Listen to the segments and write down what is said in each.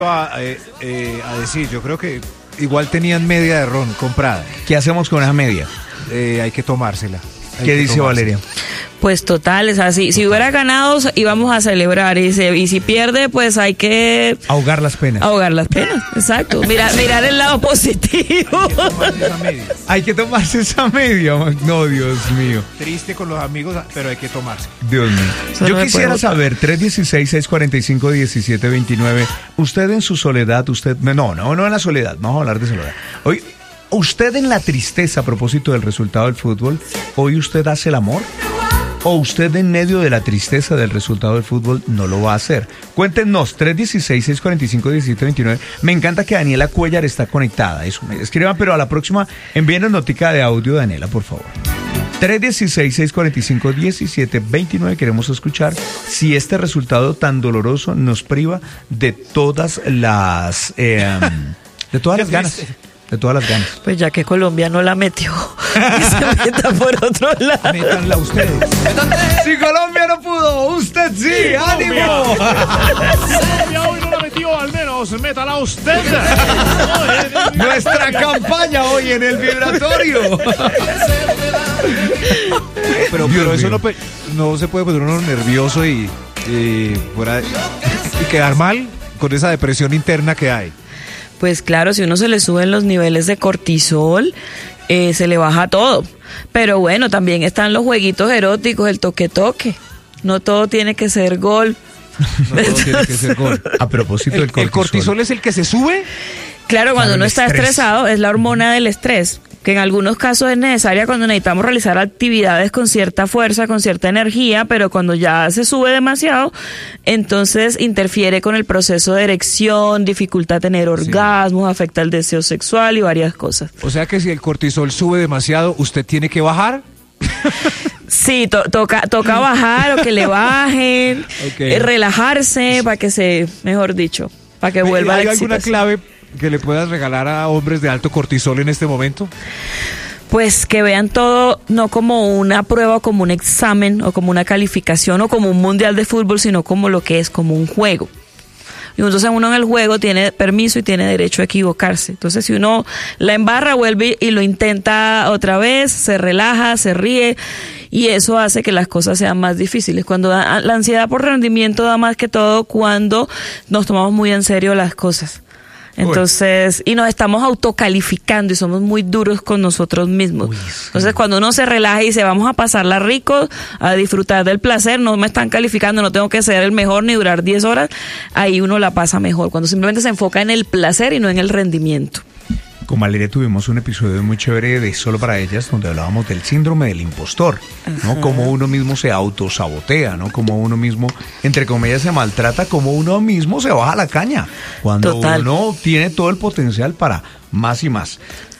A decir, yo creo que igual tenían media de ron comprada. ¿Qué hacemos con esa media? Hay que tomársela. ¿Qué dice Valeria? Pues total, es así. Si hubiera ganado, íbamos a celebrar. Y si pierde, pues hay que... ahogar las penas. Ahogar las penas, exacto. Mirar el lado positivo. Hay que tomarse esa media. No, Dios mío. Triste con los amigos, pero hay que tomarse. Dios mío. Eso Yo no quisiera saber, 316-645-1729. Usted en su soledad, No en la soledad, vamos a hablar de soledad. Hoy, usted en la tristeza a propósito del resultado del fútbol, ¿hoy usted hace el amor? ¿O usted en medio de la tristeza del resultado del fútbol no lo va a hacer? Cuéntenos, 316-645-1729. Me encanta que Daniela Cuellar está conectada. Eso, escriban, pero a la próxima envíenos notica de audio, Daniela, por favor. 316-645-1729. Queremos escuchar si este resultado tan doloroso nos priva de todas las ganas. De todas las ganas. Pues ya que Colombia no la metió, que se meta por otro lado. Métanla ustedes. Si Colombia no pudo, usted sí, ánimo. Colombia hoy no la metió, al menos métala usted. Nuestra campaña hoy en el vibratorio. Pero eso no se puede poner uno nervioso y quedar mal con esa depresión interna que hay. Pues claro, si uno se le suben los niveles de cortisol, se le baja todo. Pero bueno, también están los jueguitos eróticos, el toque-toque. No todo tiene que ser gol. No todo tiene que ser gol. A propósito del cortisol. ¿El cortisol es el que se sube? Claro, cuando uno está estrés. estresado, es la hormona del estrés, que en algunos casos es necesaria cuando necesitamos realizar actividades con cierta fuerza, con cierta energía, pero cuando ya se sube demasiado, entonces interfiere con el proceso de erección, dificulta tener orgasmos, afecta el deseo sexual y varias cosas. O sea que si el cortisol sube demasiado, ¿usted tiene que bajar? Sí, toca bajar o que le bajen, Okay. Relajarse para que mejor dicho, para que vuelva a la ¿Hay alguna excitación. clave que le puedas regalar a hombres de alto cortisol en este momento? Pues que vean todo no como una prueba, como un examen o como una calificación o como un mundial de fútbol, sino como lo que es, como un juego. Y entonces uno en el juego tiene permiso y tiene derecho a equivocarse. Entonces si uno la embarra, vuelve y lo intenta otra vez, se relaja, se ríe y eso hace que las cosas sean más difíciles. Cuando la ansiedad por rendimiento da más que todo cuando nos tomamos muy en serio las cosas. Entonces, y nos estamos autocalificando y somos muy duros con nosotros mismos. Uy, sí. Entonces, cuando uno se relaja y dice, vamos a pasarla rico, a disfrutar del placer, no me están calificando, no tengo que ser el mejor ni durar 10 horas, ahí uno la pasa mejor. Cuando simplemente se enfoca en el placer y no en el rendimiento. Con Valeria tuvimos un episodio muy chévere de Solo para Ellas, donde hablábamos del síndrome del impostor, ¿no? Cómo uno mismo se autosabotea, ¿no? Cómo uno mismo, entre comillas, se maltrata, cómo uno mismo se baja la caña, cuando Total. uno tiene todo el potencial para más y más.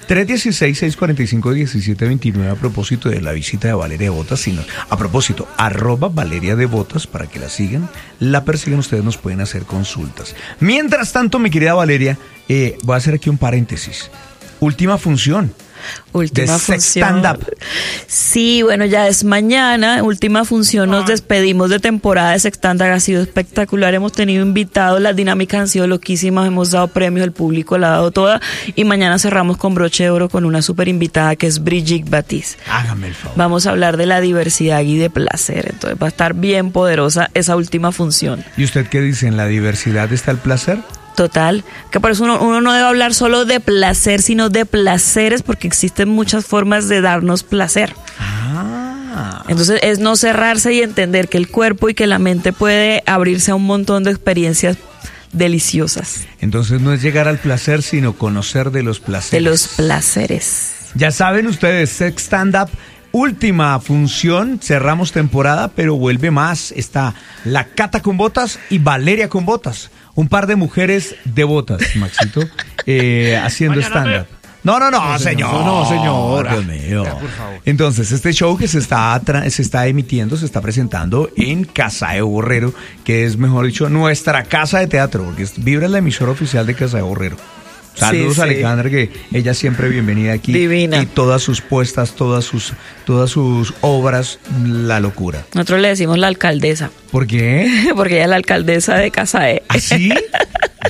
316-645-1729 a propósito de la visita de Valeria de Botas, sino a propósito, @Valeria de Botas para que la sigan, la persigan, ustedes nos pueden hacer consultas. Mientras tanto, mi querida Valeria, voy a hacer aquí un paréntesis. Última función. Última de Sex función. Stand Up. Sí, bueno, ya es mañana, última función, nos despedimos de temporada de Sex Stand Up, ha sido espectacular, hemos tenido invitados, las dinámicas han sido loquísimas, hemos dado premios, el público la ha dado toda, y mañana cerramos con broche de oro con una súper invitada que es Brigitte Baptiste. Hágame el favor. Vamos a hablar de la diversidad y de placer, entonces va a estar bien poderosa esa última función. ¿Y usted qué dice? ¿En la diversidad está el placer? Total, que por eso uno no debe hablar solo de placer, sino de placeres, porque existen muchas formas de darnos placer. Entonces es no cerrarse y entender que el cuerpo y que la mente puede abrirse a un montón de experiencias deliciosas. Entonces no es llegar al placer, sino conocer de los placeres. De los placeres. Ya saben ustedes, Sex Stand Up, última función, cerramos temporada, pero vuelve más. Está la Cata con botas y Valeria con botas. Un par de mujeres de botas, Maxito, haciendo stand-up. No, señor. No, señora. Dios mío. Ya, por favor. Entonces, este show que se está emitiendo, se está presentando en Casa de Borrero, que es, mejor dicho, nuestra casa de teatro, porque Vibra es la emisora oficial de Casa de Borrero. Saludos Sí, a sí. Alejandra, que ella siempre bienvenida aquí. Divina. Y todas sus puestas, todas sus obras, la locura. Nosotros le decimos la alcaldesa, ¿Por qué? porque ella es la alcaldesa de Casa E. ¿Así?